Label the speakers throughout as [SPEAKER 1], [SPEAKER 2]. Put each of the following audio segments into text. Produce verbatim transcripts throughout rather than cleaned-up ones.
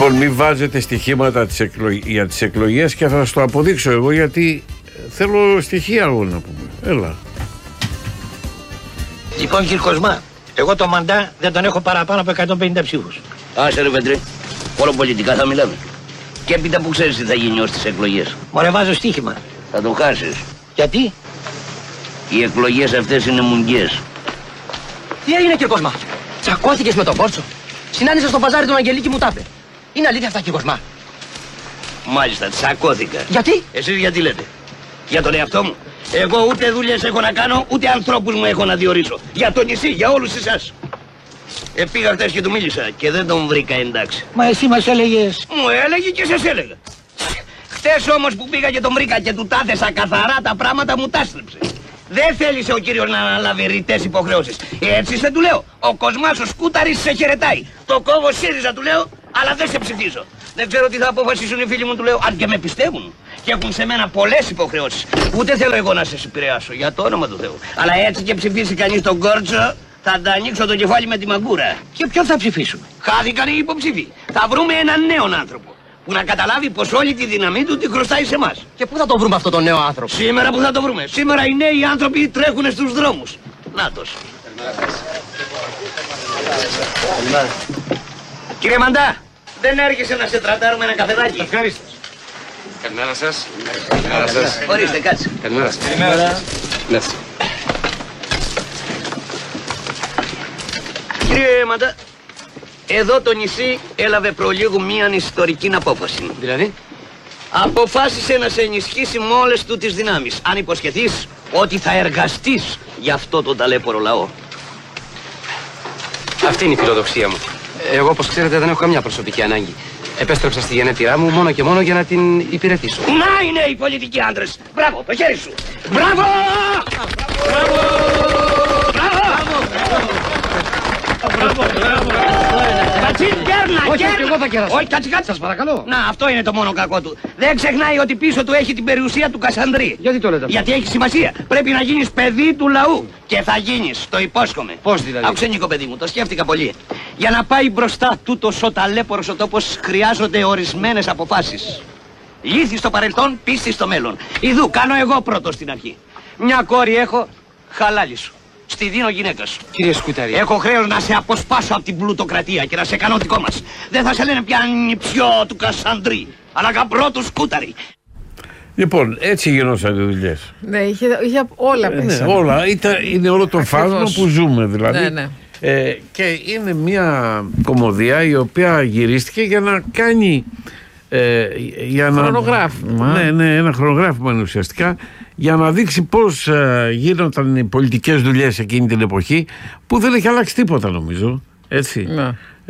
[SPEAKER 1] Λοιπόν, μην βάζετε στοιχήματα τις εκλο... για τις εκλογές και θα σας το αποδείξω εγώ, γιατί θέλω στοιχεία εγώ να πούμε. Έλα.
[SPEAKER 2] Λοιπόν, κύριε Κοσμά, εγώ το μαντά δεν τον έχω παραπάνω από εκατόν πενήντα ψήφους.
[SPEAKER 3] Άσε ρε Πέτρε, όλο πολιτικά θα μιλάμε. Και έπειτα που ξέρεις τι θα γίνει ως τις εκλογές.
[SPEAKER 2] Μωρέ, βάζω στοίχημα.
[SPEAKER 3] Θα το χάσεις.
[SPEAKER 2] Γιατί?
[SPEAKER 3] Οι εκλογές αυτές είναι μουγγιές.
[SPEAKER 4] Τι έγινε, κύριε Κοσμά? Τσακώθηκες με τον Κόρτσο? Συνάντησα στο παζάρι τον Αγγελίκη, μου τα είπε. Είναι αλήθεια αυτά, κύριε Κοσμά?
[SPEAKER 3] Μάλιστα, τσακώθηκα.
[SPEAKER 4] Γιατί?
[SPEAKER 3] Εσείς γιατί λέτε? Για τον εαυτό μου. Εγώ ούτε δουλειές έχω να κάνω, ούτε ανθρώπους μου έχω να διορίσω. Για το νησί, για όλους εσάς. Ε, πήγα χτες και του μίλησα και δεν τον βρήκα εντάξει.
[SPEAKER 2] Μα εσύ μας έλεγες.
[SPEAKER 3] Μου έλεγε και σας έλεγα. Χτες όμως που πήγα και τον βρήκα και του τάθεσα καθαρά τα πράγματα, μου τα έστρεψε. Δεν θέλησε ο κύριος να αναλάβει ρητές υποχρεώσεις. Έτσι σε του λέω. Ο Κοσμάς ο Σκούταρης σε χαιρετάει. Το κόβω ΣΥΡΙΖΑ του λέω, αλλά δεν σε ψηφίζω. Δεν ξέρω τι θα αποφασίσουν οι φίλοι μου του λέω, αν και με πιστεύουν. Και έχουν σε μένα πολλές υποχρεώσεις. Ούτε θέλω εγώ να σε επηρεάσω, για το όνομα του Θεού. Αλλά έτσι και ψηφίσει κανείς τον Κόρτσο, θα τα ανοίξω το κεφάλι με τη μαγκούρα.
[SPEAKER 2] Και ποιον θα ψηφίσουμε?
[SPEAKER 3] Χάθηκαν οι υποψήφοι. Θα βρούμε έναν νέον άνθρωπο που να καταλάβει πως όλη τη δύναμή του τη χρωστάει σε εμάς.
[SPEAKER 4] Και πού θα το βρούμε αυτό τον νέο άνθρωπο?
[SPEAKER 3] Σήμερα που θα το βρούμε. Σήμερα οι νέοι άνθρωποι τρέχουν στους δρόμους. Νάτος. Κύριε Μαντά, δεν έρχεσαι να σε τρατάρουμε ένα καφεδάκι?
[SPEAKER 5] Ευχαριστώ. Καλημέρα σας. Καλημέρα σας.
[SPEAKER 3] Ορίστε, κάτσε.
[SPEAKER 5] Καλημέρα σας. Καλημέρα.
[SPEAKER 3] Κύριε Μαντά, εδώ το νησί έλαβε προλίγου μίαν ιστορική απόφαση.
[SPEAKER 5] Δηλαδή?
[SPEAKER 3] Αποφάσισε να σε ενισχύσει με όλες του τις δυνάμεις. Αν υποσχεθείς ότι θα εργαστείς για αυτό το ταλέπορο λαό.
[SPEAKER 5] Αυτή είναι η φιλοδοξία μου. Εγώ, όπως ξέρετε, δεν έχω καμιά προσωπική ανάγκη. Επέστρεψα στη γενέτειρά μου μόνο και μόνο για να την υπηρετήσω.
[SPEAKER 3] Να είναι οι πολιτικοί άντρες. Μπράβο, το χέρι σου. Μπράβο! Μπράβο! Μπράβο! Κατσίν, κέρνα,
[SPEAKER 4] Όχι,
[SPEAKER 3] κέρνα.
[SPEAKER 4] και εγώ θα κεράσω.
[SPEAKER 3] Όχι, κάτσε, κάτσε.
[SPEAKER 4] Σας παρακαλώ.
[SPEAKER 3] Να, αυτό είναι το μόνο κακό του. Δεν ξεχνάει ότι πίσω του έχει την περιουσία του Κασανδρή.
[SPEAKER 4] Γιατί το λέτε αυτό?
[SPEAKER 3] Γιατί έχει σημασία. Πρέπει να γίνεις παιδί του λαού. Και θα γίνεις, το υπόσχομαι.
[SPEAKER 4] Πώς δηλαδή?
[SPEAKER 3] Άκουσε, Νίκο, παιδί μου, το σκέφτηκα πολύ. Για να πάει μπροστά τούτος ο ταλέπορος ο τόπος χρειάζονται ορισμένες αποφάσεις. Λύθη στο παρελθόν, πίστη στο μέλλον. Ιδού, κάνω εγώ πρώτος στην αρχή. Μια κόρη έχω, χαλάλη σου. Στη δίνω γυναίκα σου.
[SPEAKER 5] Κύριε Σκούταρη.
[SPEAKER 3] Έχω χρέος να σε αποσπάσω από την πλουτοκρατία και να σε κάνω δικό μας. Δεν θα σε λένε πια νηψιό του Κασανδρή, αλλά γαμπρό του Σκούταρη.
[SPEAKER 1] Λοιπόν, έτσι γινώσαν οι δουλειές.
[SPEAKER 6] Ναι, είχε, είχε όλα
[SPEAKER 1] Ε,
[SPEAKER 6] μέσα.
[SPEAKER 1] ναι, όλα. Ήταν, είναι όλο το
[SPEAKER 6] Ακριβώς.
[SPEAKER 1] φάσμα που ζούμε δηλαδή.
[SPEAKER 6] Ναι, ναι.
[SPEAKER 1] Ε, και είναι μια κομμωδία η οποία γυρίστηκε για να κάνει ε, για να,
[SPEAKER 6] Χρονογράφημα.
[SPEAKER 1] Ναι, ναι, ένα χρονογράφημα είναι ουσιαστικά, για να δείξει πώς ε, γίνονταν οι πολιτικές δουλειές εκείνη την εποχή, που δεν έχει αλλάξει τίποτα νομίζω. Έτσι.
[SPEAKER 6] Ναι.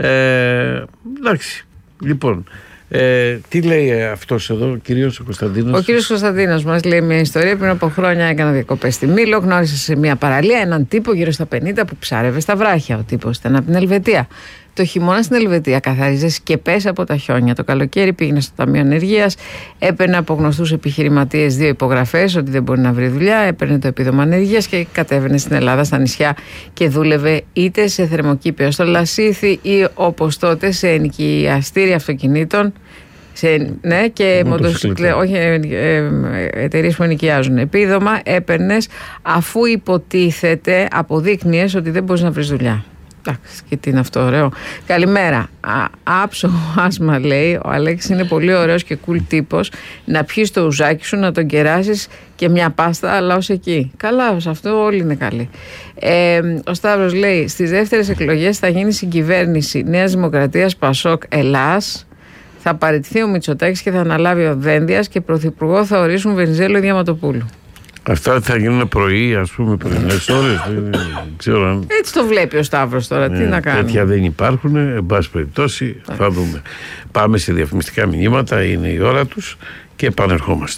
[SPEAKER 1] Ε, εντάξει. Λοιπόν, ε, τι λέει αυτός εδώ, ο κύριος ο Κωνσταντίνος?
[SPEAKER 6] Ο κύριος Κωνσταντίνος μας λέει μια ιστορία. Πριν από χρόνια έκανα διακοπές στη Μήλο. Γνώρισα σε μια παραλία έναν τύπο γύρω στα πενήντα που ψάρευε στα βράχια. Ο τύπος ήταν από την Ελβετία. Το χειμώνα στην Ελβετία καθάριζε σκεπές από τα χιόνια. Το καλοκαίρι πήγαινε στο Ταμείο Ανεργίας, έπαιρνε από γνωστούς επιχειρηματίες δύο υπογραφές ότι δεν μπορεί να βρει δουλειά, έπαιρνε το επίδομα ανεργίας και κατέβαινε στην Ελλάδα, στα νησιά, και δούλευε είτε σε θερμοκήπιο στο Λασίθι ή όπως τότε σε ενοικιαστήρια αυτοκινήτων. Σε, ναι, και μοτοσυκλε, όχι ε, ε, εταιρείες που ενοικιάζουν. Επίδομα έπαιρνες αφού υποτίθεται αποδείκνυες ότι δεν μπορείς να βρεις δουλειά. Εντάξει, και τι είναι αυτό, ωραίο. Καλημέρα. Α, άψογο άσμα, λέει. Ο Αλέξης είναι πολύ ωραίος και cool τύπος. Να πιεις το ουζάκι σου, να τον κεράσεις και μια πάστα, αλλά ως εκεί. Καλά, σε αυτό όλοι είναι καλοί. Ε, ο Σταύρος λέει: στις δεύτερες εκλογές θα γίνει συγκυβέρνηση Νέας Δημοκρατίας Πασόκ Ελλάς. Θα παραιτηθεί ο Μητσοτάκης και θα αναλάβει ο Δένδιας και πρωθυπουργό θα ορίσουν Βενιζέλο Διαματοπούλου.
[SPEAKER 1] Αυτά θα γίνουν πρωί, ας πούμε, πρωινές ώρες. Δεν ξέρω αν...
[SPEAKER 6] Έτσι το βλέπει ο Σταύρος τώρα.
[SPEAKER 1] Ναι,
[SPEAKER 6] τι να κάνει.
[SPEAKER 1] τέτοια δεν υπάρχουν. Εν πάση περιπτώσει, θα δούμε. Πάμε σε διαφημιστικά μηνύματα. Είναι η ώρα τους και επανερχόμαστε.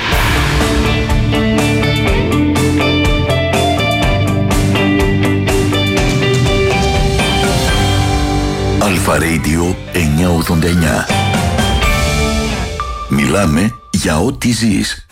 [SPEAKER 7] Αλφα Radio εννιακόσια ογδόντα εννιά. Μιλάμε για ό,τι ζεις.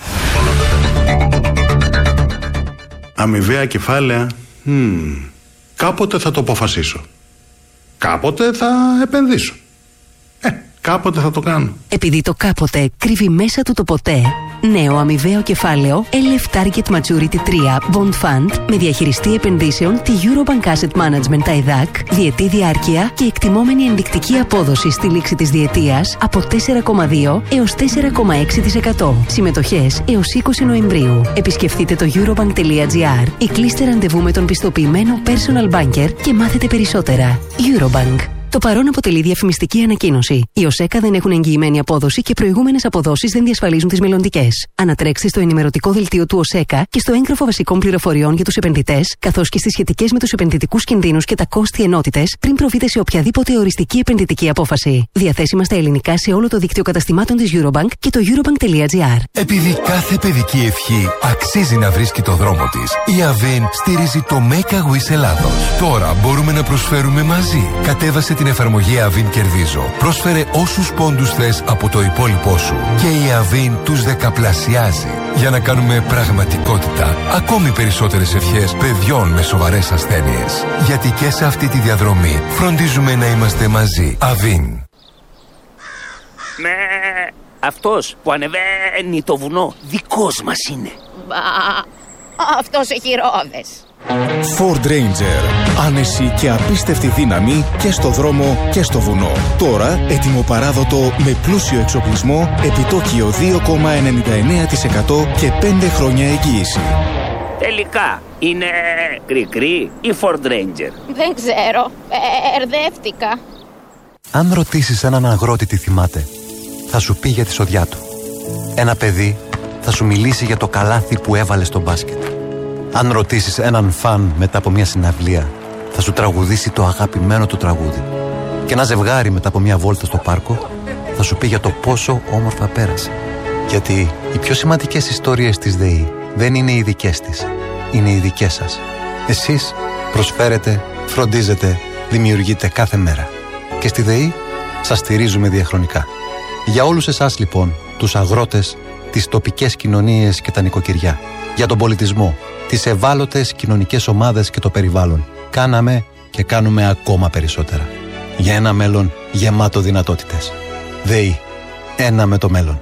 [SPEAKER 8] Αμοιβαία κεφάλαια. Hmm. Κάποτε θα το αποφασίσω. Κάποτε θα επενδύσω. Ε, Κάποτε θα το κάνω.
[SPEAKER 9] Επειδή το κάποτε κρύβει μέσα του το ποτέ. Νέο αμοιβαίο κεφάλαιο ελ εφ Target Maturity τρία Bond Fund με διαχειριστή επενδύσεων τη Eurobank Asset Management τα ΕΔΑΚ, διετή διάρκεια και εκτιμόμενη ενδεικτική απόδοση στη λήξη της διετίας από τέσσερα κόμμα δύο έως τέσσερα κόμμα έξι τοις εκατό. Συμμετοχές έως είκοσι Νοεμβρίου. Επισκεφτείτε το eurobank.gr ή κλείστε ραντεβού με τον πιστοποιημένο personal banker και μάθετε περισσότερα. Eurobank. Το παρόν αποτελεί διαφημιστική ανακοίνωση. Οι ΟΣΕΚΑ δεν έχουν εγγυημένη απόδοση και προηγούμενες αποδόσεις δεν διασφαλίζουν τις μελλοντικές. Ανατρέξτε στο ενημερωτικό δελτίο του ΟΣΕΚΑ και στο έγγραφο βασικών πληροφοριών για τους επενδυτές, καθώς και στις σχετικές με τους επενδυτικούς κινδύνους και τα κόστη ενότητες, πριν προβείτε σε οποιαδήποτε οριστική επενδυτική απόφαση. Διαθέσιμα στα ελληνικά σε όλο το δίκτυο καταστημάτων της Eurobank και το eurobank.gr.
[SPEAKER 10] Επειδή κάθε παιδική ευχή αξίζει να βρίσκει το δρόμο της, η Avin στηρίζει το Make a Wish Ελλάδος. Τώρα μπορούμε να προσφέρουμε μαζί. Κατέβασε την εφαρμογή Avin Κερδίζω. Πρόσφερε όσους πόντους θες από το υπόλοιπό σου και η Avin τους δεκαπλασιάζει για να κάνουμε πραγματικότητα ακόμη περισσότερες ευχές παιδιών με σοβαρές ασθένειες. Γιατί και σε αυτή τη διαδρομή φροντίζουμε να είμαστε μαζί. Avin.
[SPEAKER 3] Με αυτός που ανεβαίνει το βουνό δικός μας είναι.
[SPEAKER 11] Μπα, αυτός έχει ρόδες.
[SPEAKER 12] Ford Ranger. Άνεση και απίστευτη δύναμη και στο δρόμο και στο βουνό. Τώρα έτοιμο παράδοτο με πλούσιο εξοπλισμό, επιτόκιο δύο κόμμα ενενήντα εννέα τοις εκατό και πέντε χρόνια εγγύηση.
[SPEAKER 3] Τελικά είναι κρικρί ή Ford Ranger?
[SPEAKER 11] Δεν ξέρω, ερδεύτηκα.
[SPEAKER 13] Αν ρωτήσεις έναν αγρότη τι θυμάται, θα σου πει για τη σοδιά του. Ένα παιδί θα σου μιλήσει για το καλάθι που έβαλε στο μπάσκετ. Αν ρωτήσεις έναν φαν μετά από μια συναυλία, θα σου τραγουδήσει το αγαπημένο του τραγούδι. Και ένα ζευγάρι μετά από μια βόλτα στο πάρκο θα σου πει για το πόσο όμορφα πέρασε. Γιατί οι πιο σημαντικές ιστορίες της ΔΕΗ δεν είναι οι δικές της, είναι οι δικές σας. Εσείς προσφέρετε, φροντίζετε, δημιουργείτε κάθε μέρα. Και στη ΔΕΗ σας στηρίζουμε διαχρονικά. Για όλους εσάς λοιπόν, τους αγρότες, τις τοπικές κοινωνίες και τα νοικοκυριά, για τον πολιτισμό, τις ευάλωτες κοινωνικές ομάδες και το περιβάλλον, κάναμε και κάνουμε ακόμα περισσότερα. Για ένα μέλλον γεμάτο δυνατότητες. ΔΕΗ. Ένα με το μέλλον.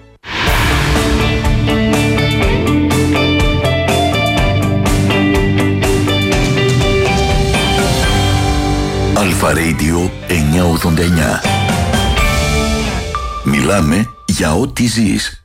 [SPEAKER 7] Αλφα Radio εννιακόσια ογδόντα εννιά. Μιλάμε για ό,τι ζεις.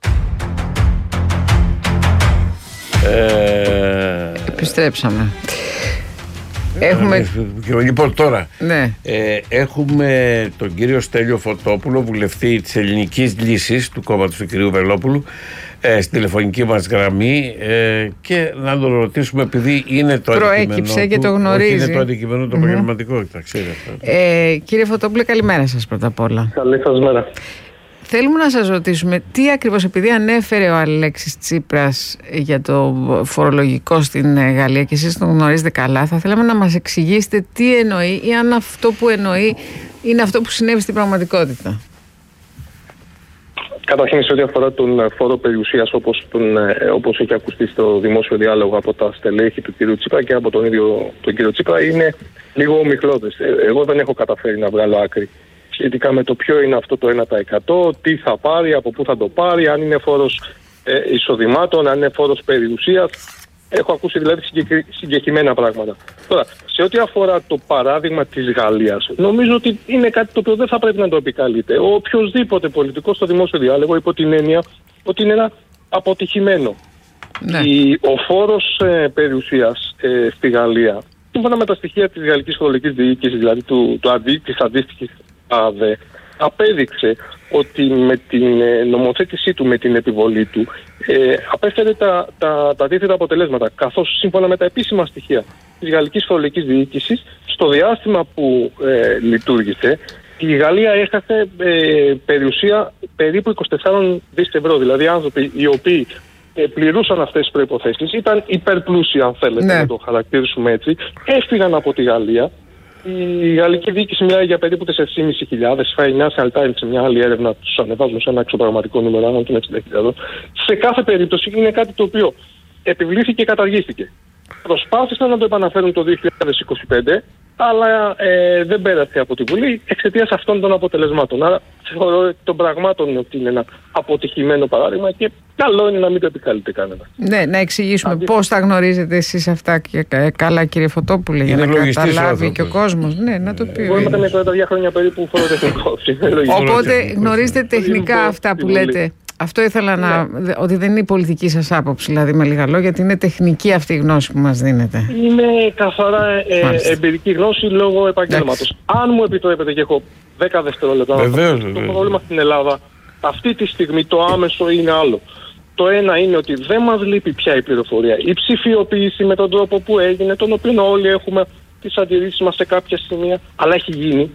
[SPEAKER 6] Ε... Επιστρέψαμε. Έχουμε...
[SPEAKER 1] Λοιπόν, τώρα
[SPEAKER 6] ναι.
[SPEAKER 1] ε, έχουμε τον κύριο Στέλιο Φωτόπουλο, βουλευτή της Ελληνικής Λύσης του κόμματος του κυρίου Βελόπουλου, ε, στην τηλεφωνική μας γραμμή ε, και να τον ρωτήσουμε, επειδή είναι το
[SPEAKER 6] προέκυψε και
[SPEAKER 1] του,
[SPEAKER 6] το γνωρίζει.
[SPEAKER 1] Όχι, είναι το αντικείμενο το επαγγελματικό, mm-hmm. τα ξέρει αυτό.
[SPEAKER 6] Ε, κύριε Φωτόπουλε, καλημέρα σας πρώτα απ' όλα.
[SPEAKER 14] Καλή σας μέρα.
[SPEAKER 6] Θέλουμε να σας ρωτήσουμε τι ακριβώς, επειδή ανέφερε ο Αλέξης Τσίπρας για το φορολογικό στην Γαλλία και εσείς τον γνωρίζετε καλά, θα θέλαμε να μας εξηγήσετε τι εννοεί ή αν αυτό που εννοεί είναι αυτό που συνέβη στην πραγματικότητα.
[SPEAKER 14] Καταρχήν, σε ό,τι αφορά τον φόρο περιουσίας, όπως, τον, όπως έχει ακουστεί στο δημόσιο διάλογο από τα στελέχη του κ. Τσίπρα και από τον ίδιο τον κ. Τσίπρα, είναι λίγο ομιχλώδες. Εγώ δεν έχω καταφέρει να βγάλω άκρη σχετικά με το ποιο είναι αυτό το ένα τοις εκατό, τι θα πάρει, από πού θα το πάρει, αν είναι φόρος ε, εισοδημάτων, αν είναι φόρος περιουσίας. Έχω ακούσει δηλαδή συγκεκριμένα πράγματα. Τώρα, σε ό,τι αφορά το παράδειγμα της Γαλλίας, νομίζω ότι είναι κάτι το οποίο δεν θα πρέπει να το επικαλείται. Ο οποιοσδήποτε πολιτικός στο δημόσιο διάλογο, υπό την έννοια ότι είναι ένα αποτυχημένο. Ναι. Η, ο φόρος ε, περιουσίας ε, στη Γαλλία, σύμφωνα με τα στοιχεία της Γαλλικής Φορολογικής Διοίκησης, δηλαδή του, του αντί, της αντίστοιχης ΑΔΕ, απέδειξε ότι με την νομοθέτησή του, με την επιβολή του, ε, απέφερε τα, τα, τα αντίθετα αποτελέσματα. Καθώς σύμφωνα με τα επίσημα στοιχεία της Γαλλικής Φορολογικής Διοίκησης, στο διάστημα που ε, λειτουργήσε, η Γαλλία έχασε ε, περιουσία περίπου είκοσι τέσσερα δισεκατομμύρια ευρώ. Δηλαδή άνθρωποι οι οποίοι ε, πληρούσαν αυτές τις προϋποθέσεις, ήταν υπερπλούσιοι, αν θέλετε ναι. να το χαρακτηρίσουμε έτσι, έφυγαν από τη Γαλλία. Η γαλλική διοίκηση μιλάει για περίπου τέσσερις χιλιάδες πεντακόσιες. Η Financial Times σε μια άλλη έρευνα τους ανεβάζουν σε ένα εξωπραγματικό νούμερο, άνω των εξήντα χιλιάδες. Σε κάθε περίπτωση είναι κάτι το οποίο επιβλήθηκε και καταργήθηκε. Προσπάθησαν να το επαναφέρουν το δύο χιλιάδες είκοσι πέντε, αλλά ε, δεν πέρασε από τη Βουλή εξαιτίας αυτών των αποτελεσμάτων. Άρα θεωρώ των πραγμάτων ότι είναι ένα αποτυχημένο παράδειγμα και καλό είναι να μην το επικαλείται κανένα.
[SPEAKER 6] Ναι, να εξηγήσουμε Αντί... πώς τα γνωρίζετε εσείς αυτά και καλά, κύριε Φωτόπουλε, για να καταλάβει και ο κόσμος. Ναι, να το πει.
[SPEAKER 14] Εγώ είμαι με είκοσι δύο χρόνια περίπου φοροτεχνικός.
[SPEAKER 6] Οπότε γνωρίζετε τεχνικά αυτά που λέτε. Αυτό ήθελα να. Ναι. Ότι δεν είναι η πολιτική σας άποψη, δηλαδή με λίγα λόγια, γιατί είναι τεχνική αυτή η γνώση που μας δίνετε.
[SPEAKER 14] Είναι καθαρά ε, εμπειρική γνώση λόγω επαγγέλματος. Αν μου επιτρέπετε, και έχω δέκα δευτερόλεπτα.
[SPEAKER 1] Βεβαίως,
[SPEAKER 14] το πρόβλημα στην Ελλάδα αυτή τη στιγμή το άμεσο είναι άλλο. Το ένα είναι ότι δεν μας λείπει πια η πληροφορία. Η ψηφιοποίηση με τον τρόπο που έγινε, τον οποίο όλοι έχουμε τις αντιρρήσεις μας σε κάποια σημεία, αλλά έχει γίνει.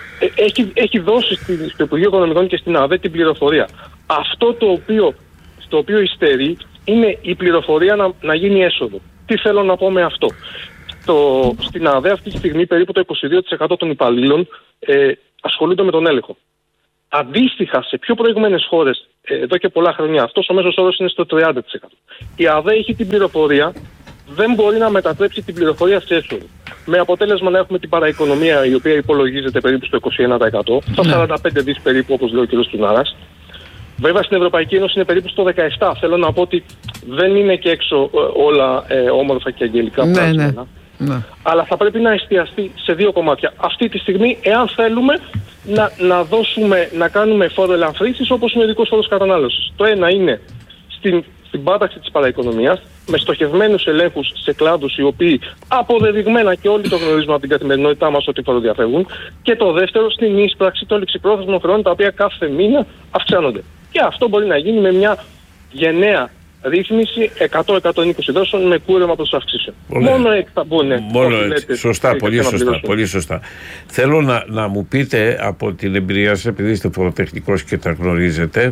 [SPEAKER 14] Έχει, έχει δώσει στο Υπουργείο Οικονομικών και στην ΑΔΕ την πληροφορία. Αυτό το οποίο, στο οποίο υστερεί είναι η πληροφορία να, να γίνει έσοδο. Τι θέλω να πω με αυτό. Το, στην ΑΔΕ αυτή τη στιγμή περίπου το είκοσι δύο τοις εκατό των υπαλλήλων ε, ασχολούνται με τον έλεγχο. Αντίστοιχα σε πιο προηγούμενες χώρες ε, εδώ και πολλά χρόνια αυτός ο μέσος όρος είναι στο τριάντα τοις εκατό. Η ΑΔΕ έχει την πληροφορία, δεν μπορεί να μετατρέψει την πληροφορία σε έσοδο. Με αποτέλεσμα να έχουμε την παραοικονομία η οποία υπολογίζεται περίπου στο είκοσι ένα τοις εκατό, στα σαράντα πέντε δις περίπου όπως λέει ο κ. Τουνάρας. Βέβαια στην Ευρωπαϊκή Ένωση είναι περίπου στο δεκαεπτά. Θέλω να πω ότι δεν είναι και έξω ε, όλα ε, όμορφα και αγγελικά
[SPEAKER 6] ναι,
[SPEAKER 14] πράγματα.
[SPEAKER 6] Ναι, ναι.
[SPEAKER 14] Αλλά θα πρέπει να εστιαστεί σε δύο κομμάτια. Αυτή τη στιγμή, εάν θέλουμε να, να, δώσουμε, να κάνουμε φόρο ελαφρύνσης όπως είναι ο ειδικός φόρος κατανάλωσης. Το ένα είναι στην, στην πάταξη της παραοικονομίας, με στοχευμένους ελέγχους σε κλάδους οι οποίοι αποδεδειγμένα και όλοι το γνωρίζουμε από την καθημερινότητά μας ότι φοροδιαφεύγουν. Και το δεύτερο, στην εισπράξη των ληξιπρόθεσμων χρεών τα οποία κάθε μήνα αυξάνονται. Και αυτό μπορεί να γίνει με μια γενναία ρύθμιση εκατό με εκατόν είκοσι δόσεων με κούρεμα προς αυξήσεων. Μόνο έτσι θα μπουν.
[SPEAKER 1] Μόνο έτσι. Σωστά, πολύ σωστά, πολύ σωστά. Θέλω να, να μου πείτε από την εμπειρία σας, επειδή είστε φοροτεχνικός και τα γνωρίζετε,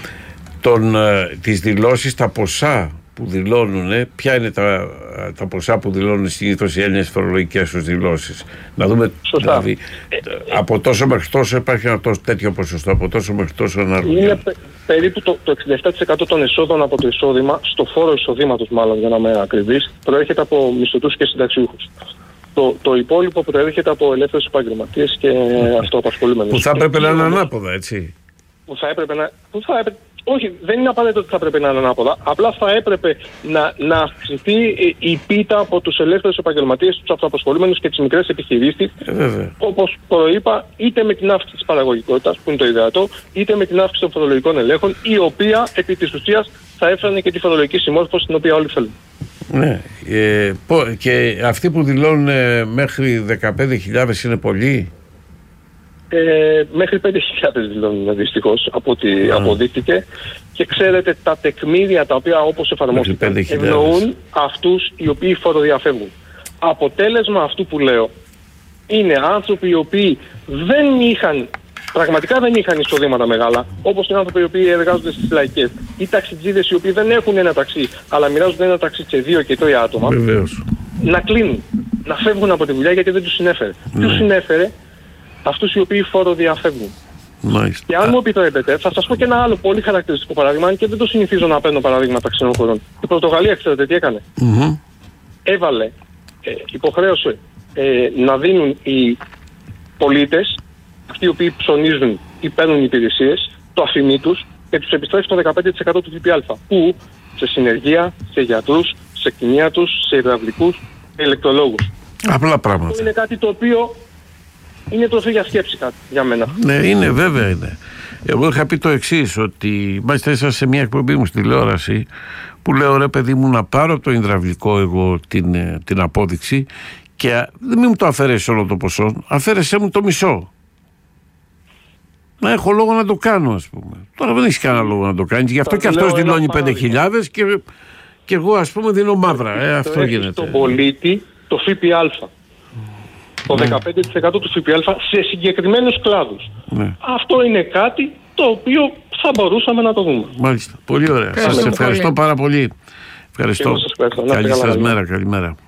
[SPEAKER 1] τον, τις δηλώσεις, τα ποσά που δηλώνουν, ποια είναι τα, τα ποσά που δηλώνουν συνήθως οι Έλληνες φορολογικές τους δηλώσεις. Να δούμε, δηλαδή, ε, ε, από τόσο μέχρι τόσο υπάρχει ένα τόσο, τέτοιο ποσοστό, από τόσο μέχρι τόσο ένα ρούχο.
[SPEAKER 14] Είναι πε, περίπου το, το εξήντα επτά τοις εκατό των εσόδων από το εισόδημα, στο φόρο εισοδήματος μάλλον για να είμαι ακριβής, προέρχεται από μισθωτούς και συνταξιούχους. Το, το υπόλοιπο προέρχεται από ελεύθερους επαγγελματίες και okay. αυτοαπασχολούμενους.
[SPEAKER 1] Που θα έπρεπε να είναι ανάποδα, έτσι.
[SPEAKER 14] Που θα έπρεπε να. Που θα έπρεπε, όχι, δεν είναι απαραίτητο ότι θα έπρεπε να είναι ανάποδα. Απλά θα έπρεπε να, να αυξηθεί η πίτα από τους ελεύθερους επαγγελματίες, τους αυτοαπασχολούμενους και τις μικρές επιχειρήσεις.
[SPEAKER 1] Ε,
[SPEAKER 14] όπως προείπα, είτε με την αύξηση της παραγωγικότητας, που είναι το ιδεατό, είτε με την αύξηση των φορολογικών ελέγχων, η οποία επί της ουσίας θα έφερνε και τη φορολογική συμμόρφωση την οποία όλοι θέλουν.
[SPEAKER 1] Ναι. Ε, και αυτοί που δηλώνουν ε, μέχρι δεκαπέντε χιλιάδες είναι πολλοί.
[SPEAKER 14] Ε, μέχρι πέντε χιλιάδες δηλώνουν δυστυχώς από ό,τι αποδείχτηκε και ξέρετε τα τεκμήρια τα οποία όπως εφαρμόστηκαν ευνοούν αυτούς οι οποίοι φοροδιαφεύγουν. Αποτέλεσμα αυτού που λέω είναι άνθρωποι οι οποίοι δεν είχαν, πραγματικά δεν είχαν εισοδήματα μεγάλα, όπως οι άνθρωποι οι οποίοι εργάζονται στις λαϊκές ή ταξιτζίδες οι οποίοι δεν έχουν ένα ταξί αλλά μοιράζονται ένα ταξί σε δύο και τρία άτομα.
[SPEAKER 1] Βεβαίως.
[SPEAKER 14] Να κλείνουν, να φεύγουν από τη δουλειά γιατί δεν τους συνέφερε. Ναι. Τους συνέφερε αυτούς οι οποίοι φοροδιαφεύγουν.
[SPEAKER 1] Μάλιστα.
[SPEAKER 14] Και αν μου επιτρέπετε, θα σας πω και ένα άλλο πολύ χαρακτηριστικό παράδειγμα, και δεν το συνηθίζω να παίρνω παραδείγματα ξένων χωρών. Η Πορτογαλία, ξέρετε τι έκανε.
[SPEAKER 1] Mm-hmm.
[SPEAKER 14] Έβαλε, ε, υποχρέωσε ε, να δίνουν οι πολίτες, αυτοί οι οποίοι ψωνίζουν ή παίρνουν υπηρεσίες, το αφημί τους και τους επιστρέφει το δεκαπέντε τοις εκατό του ΦΠΑ. Πού? Σε συνεργεία, σε γιατρούς, σε κτηνίατρους, σε υδραυλικούς, σε ηλεκτρολόγους.
[SPEAKER 1] Απλά πράγματα.
[SPEAKER 14] Αυτό είναι κάτι το οποίο είναι τροφή για σκέψη κάτι για μένα.
[SPEAKER 1] Ναι, είναι, βέβαια είναι. Εγώ είχα πει το εξής, ότι μάλιστα ήσασταν σε μια εκπομπή μου στη τηλεόραση που λέω ρε παιδί μου να πάρω το υδραυλικό εγώ την, την απόδειξη και δεν μην μου το αφαιρέσει όλο το ποσό, αφαίρεσέ μου το μισό. Να έχω λόγο να το κάνω, ας πούμε. Τώρα δεν έχει κανένα λόγο να το κάνεις. Γι' αυτό και αυτός δηλώνει πέντε χιλιάδες και, και εγώ ας πούμε δίνω μαύρα. Ε, αυτό γίνεται.
[SPEAKER 14] Στον πολίτη το ΦΠΑ. Το δεκαπέντε τοις εκατό του ΦΠΑ σε συγκεκριμένους κλάδους.
[SPEAKER 1] Ναι.
[SPEAKER 14] Αυτό είναι κάτι το οποίο θα μπορούσαμε να το δούμε.
[SPEAKER 1] Μάλιστα. Πολύ ωραία. Σας ευχαριστώ πάρα πολύ. Ευχαριστώ.
[SPEAKER 14] ευχαριστώ.
[SPEAKER 1] Καλή σας μέρα. Καλημέρα.